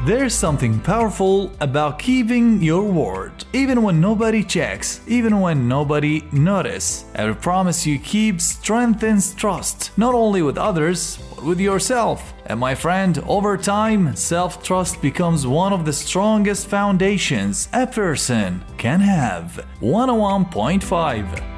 There's something powerful about keeping your word, even when nobody checks, even when nobody notices. Every promise you keep strengthens trust, not only with others, but with yourself. And my friend, over time, self-trust becomes one of the strongest foundations a person can have. 101.5